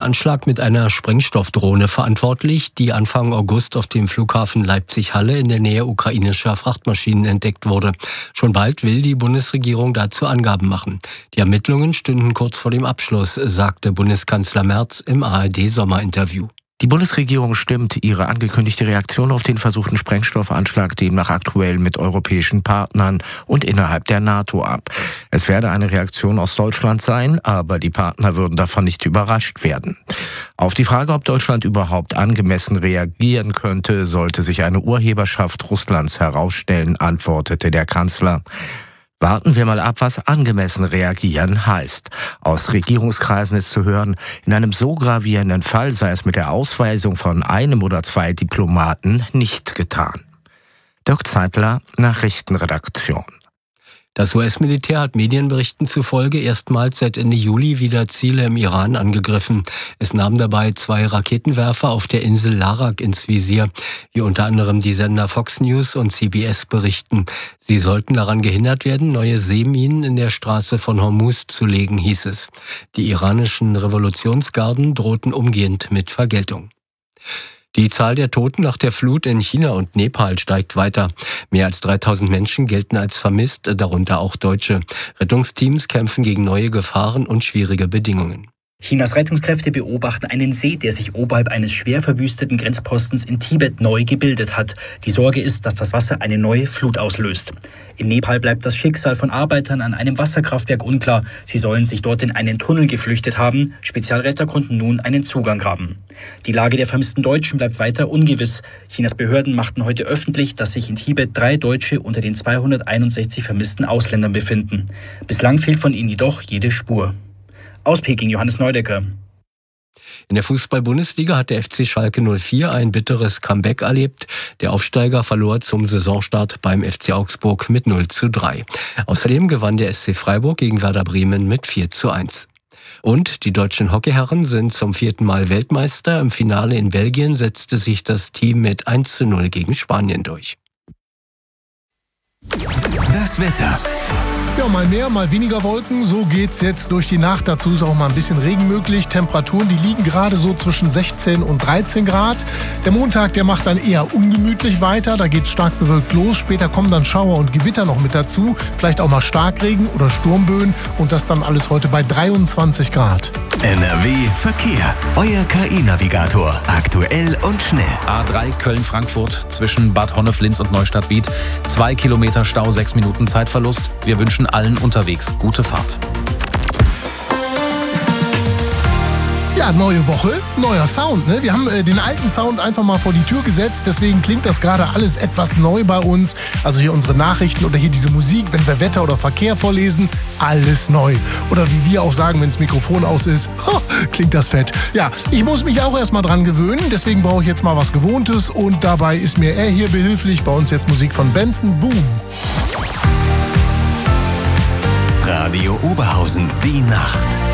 Anschlag mit einer Sprengstoffdrohne verantwortlich, die Anfang August auf dem Flughafen Leipzig-Halle in der Nähe ukrainischer Frachtmaschinen entdeckt wurde. Schon bald will die Bundesregierung dazu Angaben machen. Die Ermittlungen stünden kurz vor dem Abschluss, sagte Bundeskanzler Merz im ARD-Sommerinterview. Die Bundesregierung stimmt ihre angekündigte Reaktion auf den versuchten Sprengstoffanschlag demnach aktuell mit europäischen Partnern und innerhalb der NATO ab. Es werde eine Reaktion aus Deutschland sein, aber die Partner würden davon nicht überrascht werden. Auf die Frage, ob Deutschland überhaupt angemessen reagieren könnte, sollte sich eine Urheberschaft Russlands herausstellen, antwortete der Kanzler. Warten wir mal ab, was angemessen reagieren heißt. Aus Regierungskreisen ist zu hören, in einem so gravierenden Fall sei es mit der Ausweisung von einem oder zwei Diplomaten nicht getan. Dirk Zeitler, Nachrichtenredaktion. Das US-Militär hat Medienberichten zufolge erstmals seit Ende Juli wieder Ziele im Iran angegriffen. Es nahm dabei 2 Raketenwerfer auf der Insel Larak ins Visier, wie unter anderem die Sender Fox News und CBS berichten. Sie sollten daran gehindert werden, neue Seeminen in der Straße von Hormuz zu legen, hieß es. Die iranischen Revolutionsgarden drohten umgehend mit Vergeltung. Die Zahl der Toten nach der Flut in China und Nepal steigt weiter. Mehr als 3000 Menschen gelten als vermisst, darunter auch Deutsche. Rettungsteams kämpfen gegen neue Gefahren und schwierige Bedingungen. Chinas Rettungskräfte beobachten einen See, der sich oberhalb eines schwer verwüsteten Grenzpostens in Tibet neu gebildet hat. Die Sorge ist, dass das Wasser eine neue Flut auslöst. In Nepal bleibt das Schicksal von Arbeitern an einem Wasserkraftwerk unklar. Sie sollen sich dort in einen Tunnel geflüchtet haben. Spezialretter konnten nun einen Zugang graben. Die Lage der vermissten Deutschen bleibt weiter ungewiss. Chinas Behörden machten heute öffentlich, dass sich in Tibet 3 Deutsche unter den 261 vermissten Ausländern befinden. Bislang fehlt von ihnen jedoch jede Spur. Aus Peking, Johannes Neudecker. In der Fußball-Bundesliga hat der FC Schalke 04 ein bitteres Comeback erlebt. Der Aufsteiger verlor zum Saisonstart beim FC Augsburg mit 0:3. Außerdem gewann der SC Freiburg gegen Werder Bremen mit 4:1. Und die deutschen Hockeyherren sind zum 4. Mal Weltmeister. Im Finale in Belgien setzte sich das Team mit 1:0 gegen Spanien durch. Das Wetter. Ja, mal mehr, mal weniger Wolken. So geht's jetzt durch die Nacht. Dazu ist auch mal ein bisschen Regen möglich. Temperaturen, die liegen gerade so zwischen 16 und 13 Grad. Der Montag, der macht dann eher ungemütlich weiter. Da geht's stark bewölkt los. Später kommen dann Schauer und Gewitter noch mit dazu. Vielleicht auch mal Starkregen oder Sturmböen. Und das dann alles heute bei 23 Grad. NRW Verkehr. Euer KI-Navigator. Aktuell und schnell. A3 Köln-Frankfurt zwischen Bad Honnef-Linz und Neustadt-Wied. 2 Kilometer Stau, 6 Minuten Zeitverlust. Wir wünschen allen unterwegs gute Fahrt. Ja, neue Woche, neuer Sound. Ne? Wir haben den alten Sound einfach mal vor die Tür gesetzt. Deswegen klingt das gerade alles etwas neu bei uns. Also hier unsere Nachrichten oder hier diese Musik, wenn wir Wetter oder Verkehr vorlesen, alles neu. Oder wie wir auch sagen, wenn das Mikrofon aus ist, klingt das fett. Ja, ich muss mich auch erstmal dran gewöhnen. Deswegen brauche ich jetzt mal was Gewohntes. Und dabei ist mir er hier behilflich. Bei uns jetzt Musik von Benson Boom. Radio Oberhausen, die Nacht.